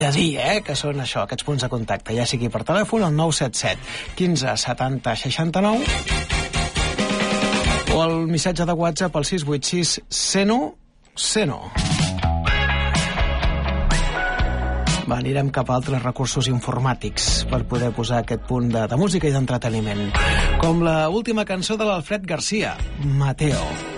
a dir, que són això, aquests punts de contacte, ja sigui per telèfon al 977 15 70 69 o el missatge de WhatsApp al 686 101 101. Va, anirem cap a altres recursos informàtics per poder posar aquest punt de música i d'entreteniment, com la última cançó de l'Alfred Garcia, Mateo.